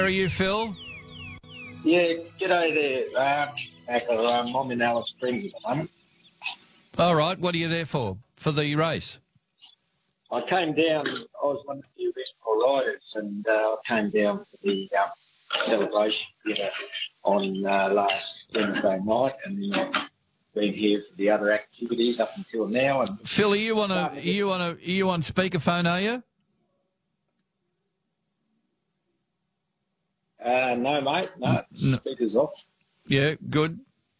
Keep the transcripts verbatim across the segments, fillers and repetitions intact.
Where are you, Phil? Yeah, g'day there, uh, Acker. Um, I'm in Alice Springs at the moment. All right, what are you there for? For the race? I came down, I was one of the Westport riders, and uh, I came down for the um, celebration dinner on uh, last Wednesday night, and I've been here for the other activities up until now. And Phil, are you on a, are you on a, are you on speakerphone, are you? Uh, no, mate, no, No. speaker's off. Yeah, good.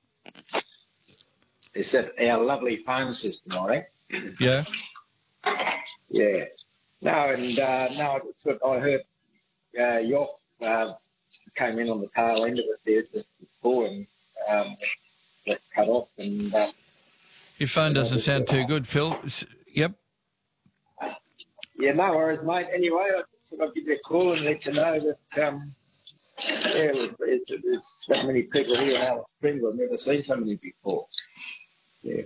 It's at our lovely phone system, I think. Yeah. Yeah. No, and uh, no, I just- I heard uh, York uh, came in on the tail end of it there just before and um, got cut off. And uh, Your phone doesn't sound too good, Phil. S- Yep. yeah, no worries, mate. Anyway, I thought I'd give you a call and let you know that um, yeah, it's, it's that many people here in Alice Springs. I've never seen so many before. Yeah.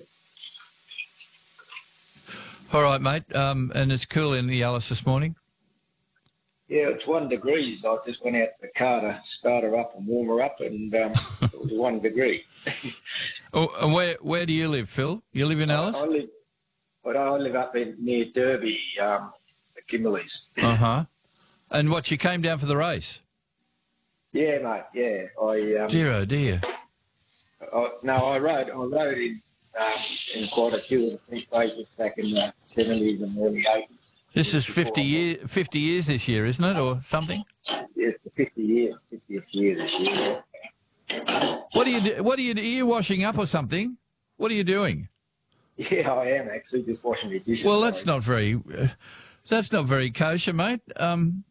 All right, mate. Um, and it's cool in the Alice this morning. Yeah, it's one degrees. I just went out to the car to start her up and warm her up, and um, it was one degree. Oh, and where where do you live, Phil? You live in Alice? I, I live, but I live up in near Derby, um, the Kimberleys. Uh huh. And what, you came down for the race? Yeah, mate. Yeah, I. Um, Dear oh dear. I no, I rode. I rode in um, in quite a few of the big races back in the seventies and early eighties. This is fifty year, fifty years this year, isn't it, or something? Yeah, it's the fifty year, fiftieth year this year. What are you do? What are you? Are you washing up or something? What are you doing? Yeah, I am actually just washing the dishes. Well, that's sorry. not very. Uh, that's not very kosher, mate. Um,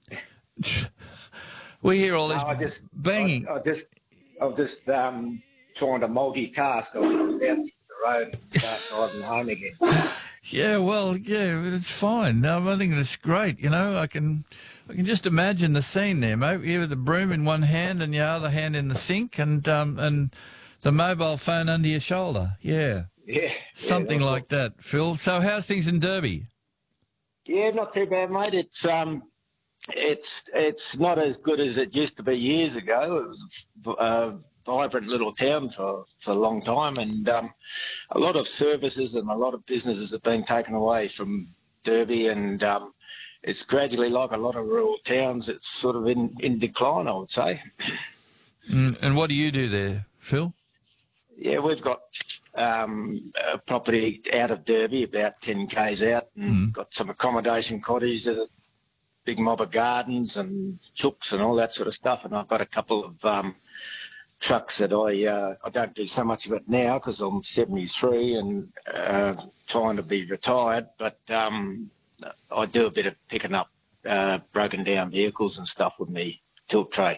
we hear all this No, I just banging. I, I just, I'm just um, trying to multitask. I'm about to hit the road and start driving home again. Yeah, well, yeah, it's fine. No, I think that's great. You know, I can, I can just imagine the scene there, mate. You with the broom in one hand and your other hand in the sink, and um, and the mobile phone under your shoulder. Yeah, Yeah, something yeah, like that, Phil. So, how's things in Derby? Yeah, not too bad, mate. It's um, it's it's not as good as it used to be years ago. It was a vibrant little town for, for a long time, and um, a lot of services and a lot of businesses have been taken away from Derby, and um, it's gradually, like a lot of rural towns, it's sort of in, in decline, I would say. Mm, and what do you do there, Phil? Yeah, we've got um, a property out of Derby, about ten k's out, and Mm. got some accommodation cottages, a big mob of gardens and chooks and all that sort of stuff. And I've got a couple of um, trucks that I uh, I don't do so much of it now because I'm seventy-three and uh, trying to be retired, but um, I do a bit of picking up uh, broken down vehicles and stuff with me tilt tray.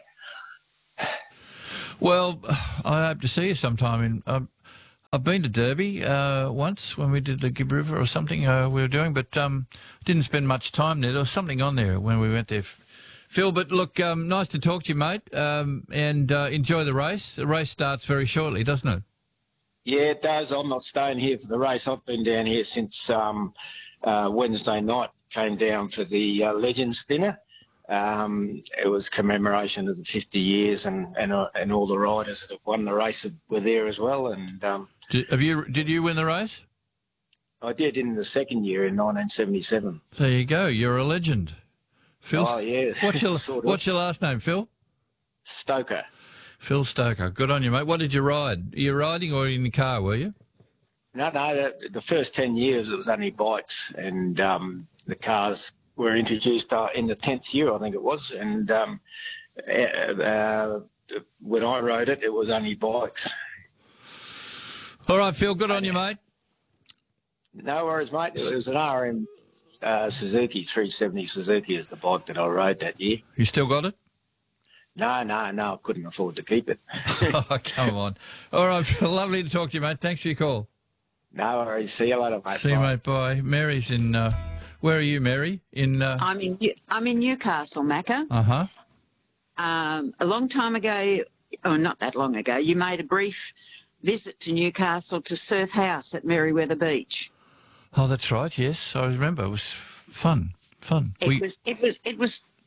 Well, I hope to see you sometime. In uh, I've been to Derby uh, once when we did the Gibb River or something uh, we were doing, but um, didn't spend much time there. There was something on there when we went there, Phil. But look, um, nice to talk to you, mate, um, and uh, enjoy the race. The race starts very shortly, doesn't it? Yeah, it does. I'm not staying here for the race. I've been down here since um, uh, Wednesday night. Came down for the uh, Legends dinner. Um, it was commemoration of the fifty years, and and, uh, and all the riders that have won the race were there as well. And um, Did, have you? Did you win the race? I did in the second year in nineteen seventy-seven. There you go. You're a legend, Phil. Oh yeah. What's your sort of. What's your last name, Phil? Stoker? Phil Stoker. Good on you, mate. What did you ride? Are you riding or in the car? Were you? No, no. The, the first ten years it was only bikes, and um, the cars were introduced uh, in the tenth year, I think it was. And um, uh, uh, when I rode it, it was only bikes. All right, Phil. Good on you, mate. No worries, mate. It was an R M uh, Suzuki, three seventy Suzuki is the bike that I rode that year. You still got it? No, no, no, I couldn't afford to keep it. Oh, come on. All right, Phil. Lovely to talk to you, mate. Thanks for your call. No worries. See you later, mate. See you, Bye. mate. Bye. Mary's in... Uh, where are you, Mary? In... Uh I'm in New- I'm in Newcastle, Macca. huh. Um, a long time ago, or not that long ago, you made a brief visit to Newcastle to Surf House at Merriweather Beach. Oh, that's right. Yes, I remember. It was fun. Fun. It We- was it was it was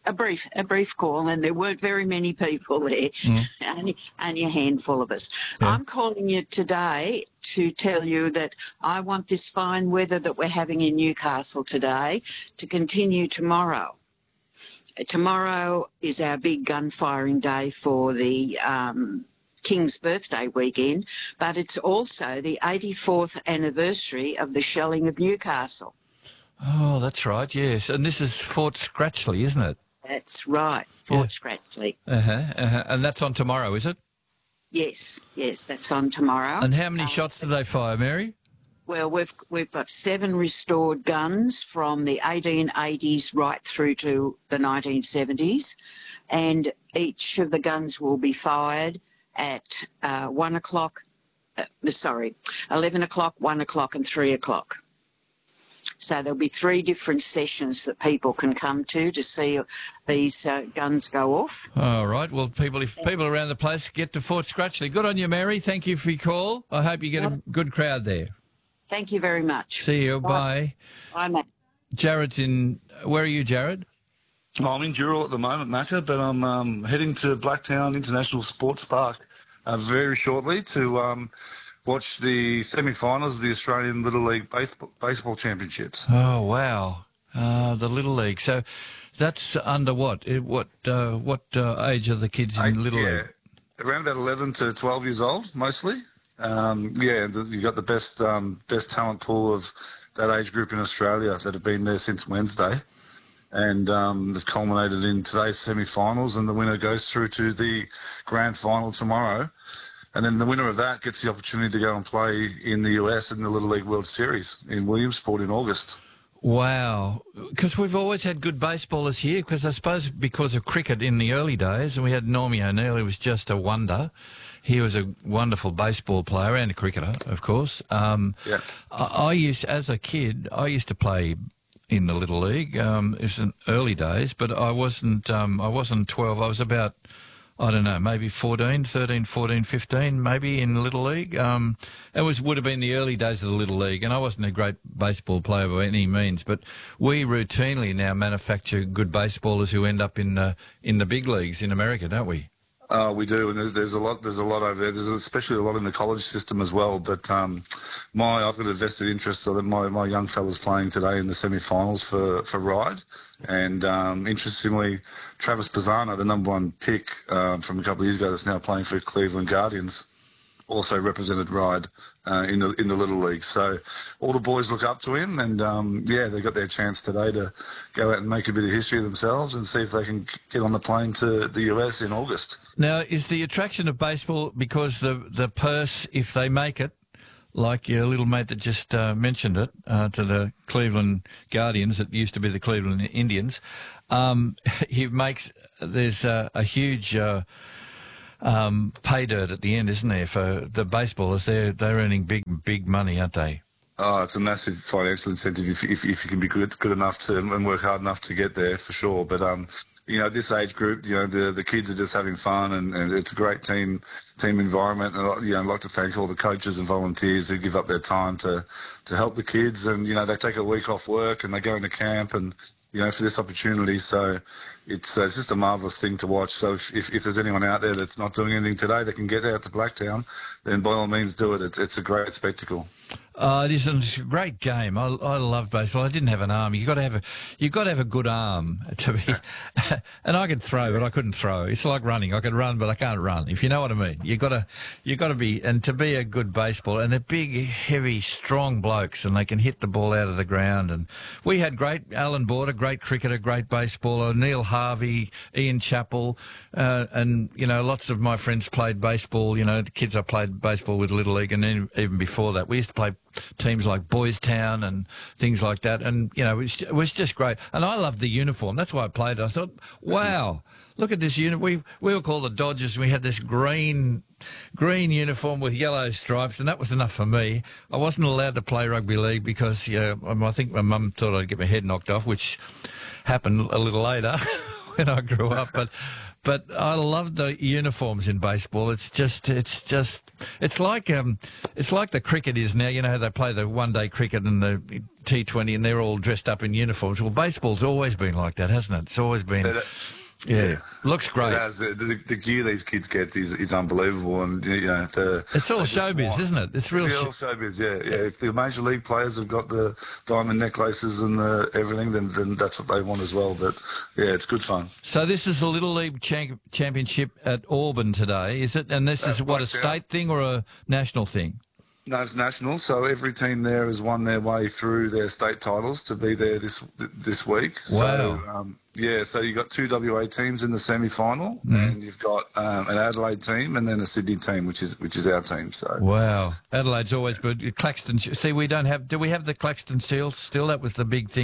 a brief a brief call, and there weren't very many people there, mm. only, only a handful of us. Yeah. I'm calling you today to tell you that I want this fine weather that we're having in Newcastle today to continue tomorrow. Tomorrow is our big gun firing day for the um, King's birthday weekend, but it's also the eighty-fourth anniversary of the shelling of Newcastle. Oh, that's right, yes. And this is Fort Scratchley, isn't it? That's right, Fort yeah. Scratchley. Uh-huh, uh-huh. And that's on tomorrow, is it? Yes, yes, that's on tomorrow. And how many um, shots do they fire, Mary? Well, we've we've got seven restored guns from the eighteen eighties right through to the nineteen seventies, and each of the guns will be fired at uh, one o'clock, uh, sorry, eleven o'clock, one o'clock and three o'clock. So there'll be three different sessions that people can come to to see these uh, guns go off. All right. Well, people, if people around the place get to Fort Scratchley, good on you, Mary. Thank you for your call. I hope you get a good crowd there. Thank you very much. See you. Bye. Bye, Matt. Jared's in... Where are you, Jared? Oh, I'm in Dural at the moment, Macca, but I'm um, heading to Blacktown International Sports Park uh, very shortly to um, watch the semi-finals of the Australian Little League Baseball, baseball Championships. Oh, wow. Uh, the Little League. So that's under what? What uh, what uh, age are the kids in Eight, Little yeah. League? Around about eleven to twelve years old, mostly. Um, yeah, the, you got the best um, best talent pool of that age group in Australia that have been there since Wednesday. And um, they've culminated in today's semi-finals, and the winner goes through to the grand final tomorrow. And then the winner of that gets the opportunity to go and play in the U S in the Little League World Series in Williamsport in August. Wow. Because we've always had good baseballers here, because I suppose because of cricket in the early days, and we had Normie O'Neill, who was just a wonder. He was a wonderful baseball player and a cricketer, of course. Um, yeah. I, I used, as a kid, I used to play in the Little League. Um, it was in early days, but I wasn't, um, I wasn't twelve. I was about, I don't know, maybe fourteen, thirteen, fourteen, fifteen, maybe in the Little League. Um, it was would have been the early days of the Little League, and I wasn't a great baseball player by any means, but we routinely now manufacture good baseballers who end up in the, in the big leagues in America, don't we? Uh, we do, and there's, there's a lot. There's a lot over there. There's especially a lot in the college system as well. But um, my, I've got a vested interest. So that my my young fella's playing today in the semi-finals for for Ryde, and um, interestingly, Travis Pisano, the number one pick um, from a couple of years ago, that's now playing for Cleveland Guardians, also represented Ryde uh, in the in the Little League. So all the boys look up to him, and um, yeah, they got their chance today to go out and make a bit of history themselves and see if they can get on the plane to the U S in August. Now, is the attraction of baseball because the the purse, if they make it, like your little mate that just uh, mentioned it, uh, to the Cleveland Guardians, it used to be the Cleveland Indians, um, he makes, there's a, a huge... Uh, Um, pay dirt at the end, isn't there, for the baseballers? They're, they're earning big, big money, aren't they? Oh, it's a massive financial incentive if, if, if you can be good, good enough to and work hard enough to get there, for sure. But, um, you know, this age group, you know, the the kids are just having fun, and, and it's a great team team environment. And, you know, I'd like to thank all the coaches and volunteers who give up their time to, to help the kids. And, you know, they take a week off work and they go into camp and, you know, for this opportunity. So it's, uh, it's just a marvellous thing to watch. So if, if, if there's anyone out there that's not doing anything today that can get out to Blacktown, then by all means do it. It's, it's a great spectacle. Uh, it is it's a great game. I, I love baseball. I didn't have an arm. You got to have a you got to have a good arm to be. And I could throw, but I couldn't throw. It's like running. I could run, but I can't run. If you know what I mean. You got to you got to be and to be a good baseball. And they're big, heavy, strong blokes, and they can hit the ball out of the ground. And we had great Alan Border, great cricketer, great baseballer, Neil Harvey, Ian Chappell, uh, and you know lots of my friends played baseball. You know the kids I played baseball with Little League, and then even before that we used to play teams like Boys Town and things like that, and you know it was, it was just great. And I loved the uniform. That's why I played. I thought, wow, look at this uniform. We we were called the Dodgers. We had this green green uniform with yellow stripes, and that was enough for me. I wasn't allowed to play rugby league because yeah, I think my mum thought I'd get my head knocked off, which happened a little later when I grew up. But But I love the uniforms in baseball. It's just, it's just, it's like, um, it's like the cricket is now. You know how they play the one-day cricket and the T twenty, and they're all dressed up in uniforms. Well, baseball's always been like that, hasn't it? It's always been. It, Yeah, yeah. looks great. It has. The, the, the gear these kids get is, is unbelievable, and you know the. It's all they just showbiz, want- isn't it? It's real. Yeah, Sh- all showbiz, yeah, yeah. If the major league players have got the diamond necklaces and the everything, then, then that's what they want as well. But yeah, it's good fun. so this is the Little League Champ- Championship at Auburn today, is it? And this is Uh, what, a Blacktown. state thing or a national thing? No, it's national, so every team there has won their way through their state titles to be there this this week. Wow. So, um, yeah, so you've got two W A teams in the semi-final, and you've got um, an Adelaide team and then a Sydney team, which is which is our team. So. Wow. Adelaide's always good. Claxton, see, we don't have, do we have the Claxton Seals still? That was the big thing.